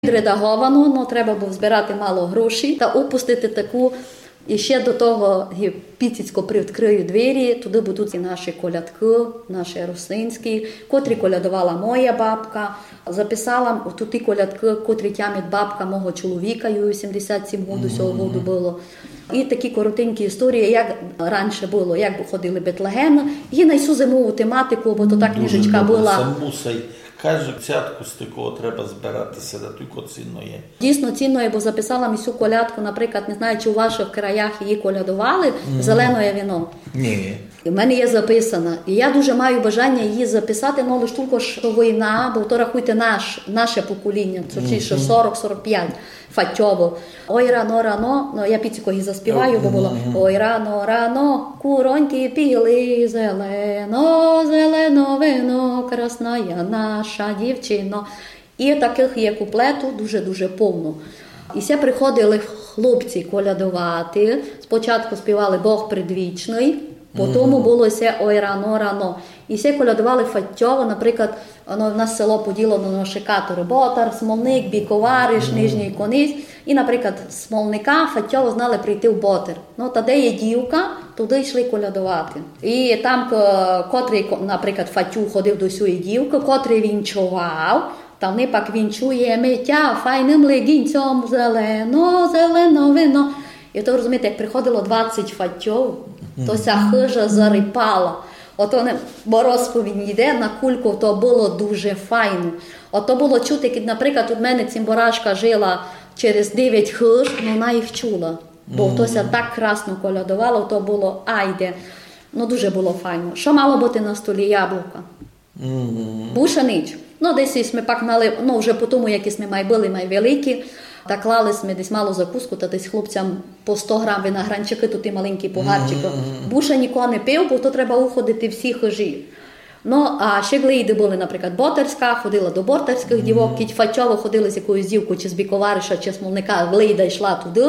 Відредаговано, але треба було збирати мало грошей та опустити таку. І ще до того Піцицько привідкрию двері, туди будуть і наші колядки, наші русинські, котрі колядувала моя бабка. Записала тут і колядки, котрі тямить бабка мого чоловіка, їй 77 років цього року було. І такі коротенькі історії, як раніше було, як ходили Бетлегеми, і на всю зимову тематику, бо то та книжечка була. Каже, цятку з такого треба збиратися, да тільки цінно є. Дійсно цінно є, бо записала місю колядку, наприклад, не знаю, чи у ваших краях її колядували, зелене вино. Ні. У мене є записана. І я дуже маю бажання її записати, але лише тільки що війна, бо то рахуйте наше покоління, це ще 40-45, фатьово. Ой, рано, я піцько її заспіваю, бо було ой, рано, куроньки піли, зелено вино, красна я наша дівчино. І таких є куплету дуже-дуже повно. І все приходили хлопці колядувати. Спочатку співали Бог предвічний, потім було все ой, рано. І все колядували фаттьово, наприклад, в нас село поділено на шикатори. Ботар, Смолник, Біковариш, Нижній Конець. І, наприклад, з Смолника фаттьово знали прийти в Ботар. Та де є дівка, туди йшли колядувати. І там, котрий, наприклад, фаттю ходив до сюї дівки, котрий вінчував, та вони пак вінчує миття файним легінцем зелено вино. І то, розумієте, як приходило 20 фаттьов, то ця хижа зарипала. Ото бо розповідь йде на кульку, то було дуже файно. Ото було чути, наприклад, у мене цимборашка жила через 9 хиж, вона їх чула. Бо тося так красно колядувала, то було айде. Дуже було файно. Що мало бути на столі? Яблука. Бушанич. Десь ми пак мали, вже по тому, які ми були великі, та клали ми десь малу закуску, та десь хлопцям по 100 грам виногранчики, тут і маленькі погарчики. Буша нікого не пив, бо то треба уходити всі хижі. А ще глейди були, наприклад, Ботарська, ходила до ботарських дівок, кіть фатьово ходили з якоюсь дівкою, чи з Біковариша, чи з Смолника, глейда йшла туди.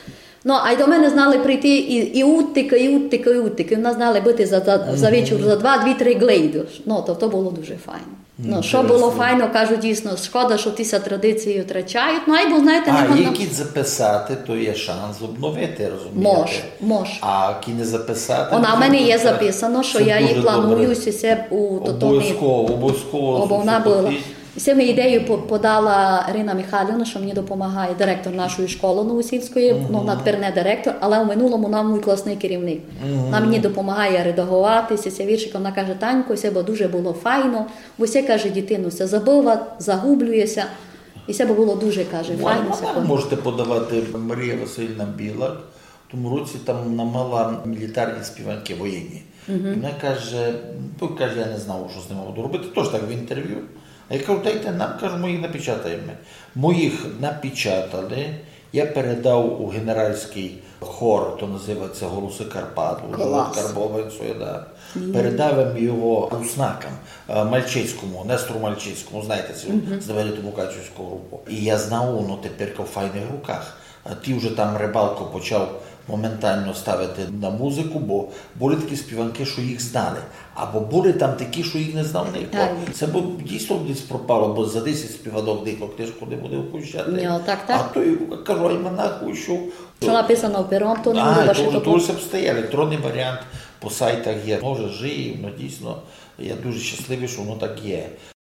А й до мене знали прийти і уттики. Нас знали бити за вечір, за 2-2-3 глейди. То було дуже файно. Що було файно, кажу, дійсно, шкода, що ті традиції втрачають. Або, знаєте, які записати, то є шанс обновити, розумієте? Мож. А які не записати... Вона в мене є записано, що я її планую все у Обов'язково. Вона була. Це ми ідею подала Ірина Михайлівна, що мені допомагає директор нашої школи Новосільської, вона тепер не директор, але в минулому вона мій класний керівник. Вона мені допомагає редагуватися, ця віршика, вона каже, Танько, це дуже було файно, бо все, каже, дитину, це забила, загублюється, і це було дуже, каже, файно. Можете подавати Марія Васильівна Білак, в тому році там намала мілітарні співанки воєнні. Вона каже, я не знав, що з ними буду робити, теж так в інтерв'ю. А я кажу, дайте нам, кажу, ми їх напечатаємо. Моїх напечатали, я передав у генеральський хор, то називається «Голоси Карпат», Карбовицю, передав його руснакам, Мальчицькому, Нестору Мальчицькому, знаєте, з Давидом Мукачівського групу. І я знав, воно тепер в файних руках. Ті вже там Рибалко почав моментально ставити на музику, бо були такі співанки, що їх знали. Або були там такі, що їх не знав ніхто. Це дійсно десь пропало, бо за 10 співанок ніхто книжку не буде опущати. А то, кажу, альманах вийшов. Що написано пером, то не буде бачити. То все встає, електронний варіант по сайтах є. Може, жиє, дійсно, я дуже щасливий, що воно так є.